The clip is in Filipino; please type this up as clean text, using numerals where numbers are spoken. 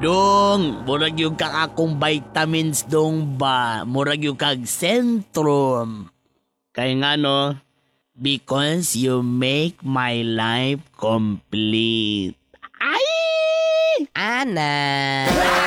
Dong, murag yung kakakong vitamins dong ba? Murag yung kag Centrum. Kaya nga no, because you make my life complete. Ay! Ana.